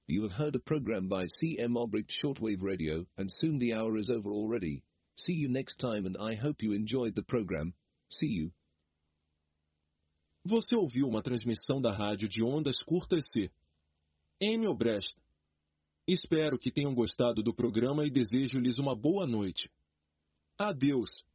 You have heard a program by C.M. Albrecht Shortwave Radio, and soon the hour is over already. See you next time and I hope you enjoyed the program. See you. Você ouviu uma transmissão da rádio de ondas curtas C. M. Obrecht. Espero que tenham gostado do programa e desejo-lhes uma boa noite. Adeus.